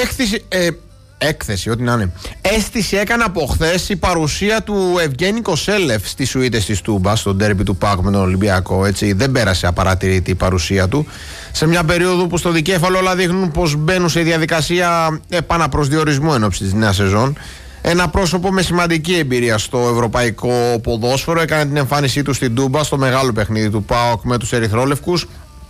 Έκθεση, ό,τι να είναι. Αίσθηση έκανε από χθες η παρουσία του Ευγένη Κοσέλεφ στις σουίτες της Τούμπα, στο ντέρμπι του ΠΑΟΚ με τον Ολυμπιακό. Έτσι, δεν πέρασε απαρατηρητή η παρουσία του. Σε μια περίοδο που στο δικέφαλο όλα δείχνουν πως μπαίνουν σε διαδικασία επαναπροσδιορισμού ενόψει της νέας σεζόν. Ένα πρόσωπο με σημαντική εμπειρία στο ευρωπαϊκό ποδόσφαιρο έκανε την εμφάνισή του στην Τούμπα στο μεγάλο παιχνίδι του ΠΑΟΚ με τους ερυθρόλευκους.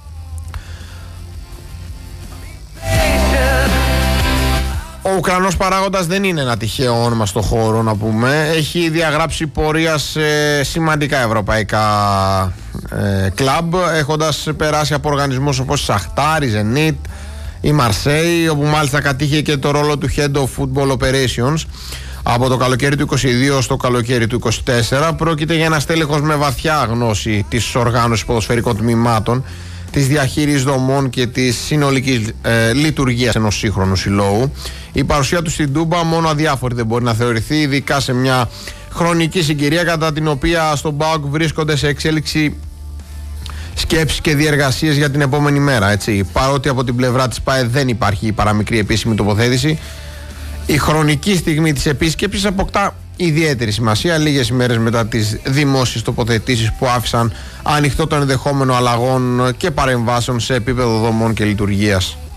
Ο Ουκρανός παράγοντας δεν είναι ένα τυχαίο όνομα στο χώρο, να πούμε. Έχει διαγράψει πορεία σε σημαντικά ευρωπαϊκά κλαμπ, έχοντας περάσει από οργανισμούς όπως η Σαχτάρ, η Ζενίτ, η Μαρσέη, όπου μάλιστα κατήχε και το ρόλο του Head of Football Operations από το καλοκαίρι του 22 στο καλοκαίρι του 24. Πρόκειται για ένα στέλεχος με βαθιά γνώση της οργάνωσης ποδοσφαιρικών τμήματων, της διαχείρισης δομών και της συνολικής λειτουργίας ενός σύγχρονου συλλόγου. Η παρουσία του στην Τούμπα μόνο αδιάφορη δεν μπορεί να θεωρηθεί, ειδικά σε μια χρονική συγκυρία κατά την οποία στον ΠΑΟΚ βρίσκονται σε εξέλιξη σκέψεις και διεργασίες για την επόμενη μέρα. Έτσι. Παρότι από την πλευρά της ΠΑΕ δεν υπάρχει παραμικρή επίσημη τοποθέτηση, η χρονική στιγμή της επίσκεψης αποκτά ιδιαίτερη σημασία λίγες ημέρες μετά τις δημόσιες τοποθετήσεις που άφησαν ανοιχτό το ενδεχόμενο αλλαγών και παρεμβάσεων σε επίπεδο δομών και λειτουργίας.